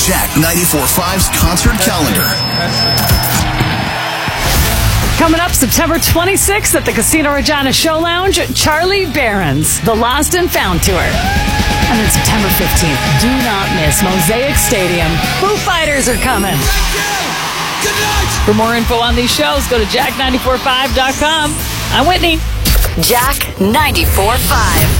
Jack 94.5's concert calendar. Coming up September 26th at the Casino Regina Show Lounge, Charlie Barron's The Lost and Found Tour. And then September 15th, do not miss Mosaic Stadium. Foo Fighters are coming. Good night. For more info on these shows, go to jack945.com. I'm Whitney. Jack 94.5.